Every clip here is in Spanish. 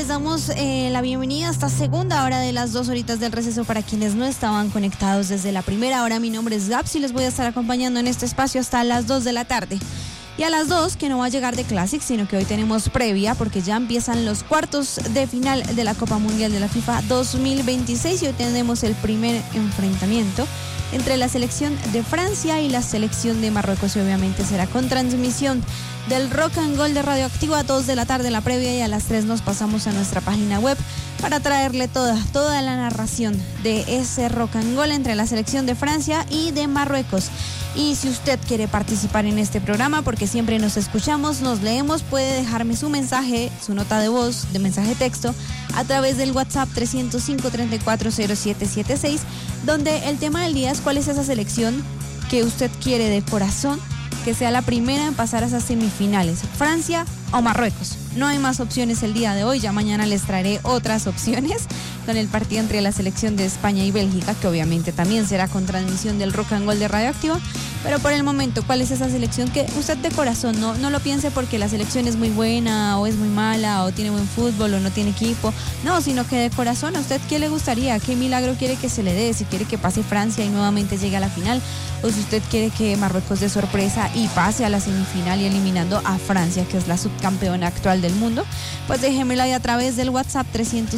les damos la bienvenida a esta segunda hora de las 2 horitas del receso para quienes no estaban conectados desde la primera hora. Mi nombre es Gaps y les voy a estar acompañando en este espacio hasta las 2 de la tarde. Y a las 2, que no va a llegar de Classic, sino que hoy tenemos previa, porque ya empiezan los cuartos de final de la Copa Mundial de la FIFA 2026 y hoy tenemos el primer enfrentamiento entre la selección de Francia y la selección de Marruecos, y obviamente será con transmisión del Rock and Roll de Radioactivo a 2 de la tarde la previa, y a las 3 nos pasamos a nuestra página web para traerle toda la narración de ese Rock and Roll entre la selección de Francia y de Marruecos. Y si usted quiere participar en este programa, porque siempre nos escuchamos, nos leemos, puede dejarme su mensaje, su nota de voz, de mensaje texto, a través del WhatsApp 305-340776, donde el tema del día es cuál es esa selección que usted quiere de corazón que sea la primera en pasar a esas semifinales, Francia o Marruecos. No hay más opciones el día de hoy, ya mañana les traeré otras opciones con el partido entre la selección de España y Bélgica, que obviamente también será con transmisión del Rock and Roll de Radioactiva, pero por el momento, ¿cuál es esa selección que usted de corazón no lo piense porque la selección es muy buena o es muy mala o tiene buen fútbol o no tiene equipo? No, sino que de corazón, ¿a usted qué le gustaría? ¿Qué milagro quiere que se le dé? Si quiere que pase Francia y nuevamente llegue a la final, o si usted quiere que Marruecos dé sorpresa y pase a la semifinal y eliminando a Francia, que es la subcampeona actual del mundo, pues déjemelo ahí a través del WhatsApp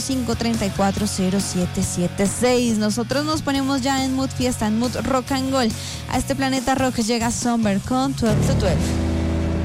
305-340776. Nosotros nos ponemos ya en mood fiesta, en mood rock and roll. A este planeta rock llega Summer con 12 to 12.